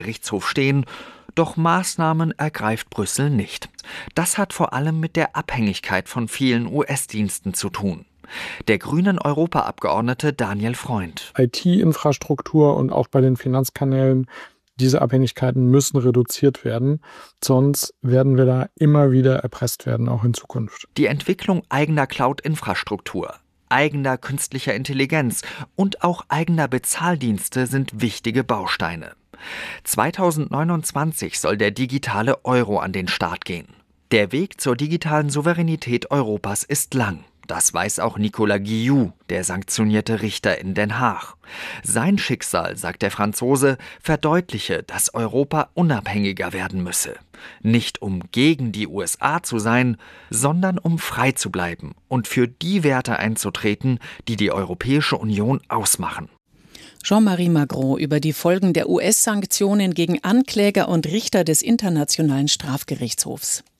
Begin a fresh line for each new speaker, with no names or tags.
Gerichtshof stehen, doch Maßnahmen ergreift Brüssel nicht. Das hat vor allem mit der Abhängigkeit von vielen US-Diensten zu tun. Der grünen Europaabgeordnete Daniel Freund.
IT-Infrastruktur und auch bei den Finanzkanälen, diese Abhängigkeiten müssen reduziert werden, sonst werden wir da immer wieder erpresst werden, auch in Zukunft.
Die Entwicklung eigener Cloud-Infrastruktur, eigener künstlicher Intelligenz und auch eigener Bezahldienste sind wichtige Bausteine. 2029 soll der digitale Euro an den Start gehen. Der Weg zur digitalen Souveränität Europas ist lang. Das weiß auch Nicolas Guillou, der sanktionierte Richter in Den Haag. Sein Schicksal, sagt der Franzose, verdeutliche, dass Europa unabhängiger werden müsse. Nicht um gegen die USA zu sein, sondern um frei zu bleiben und für die Werte einzutreten, die die Europäische Union ausmachen.
Jean-Marie Magron über die Folgen der US-Sanktionen gegen Ankläger und Richter des Internationalen Strafgerichtshofs.